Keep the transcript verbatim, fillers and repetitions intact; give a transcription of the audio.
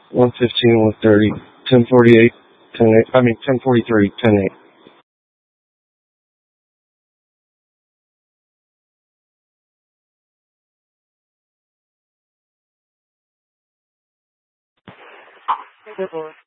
one fifteen, one thirty, ten forty-eight, ten eight. I mean, ten forty-three, ten eight. Good boy.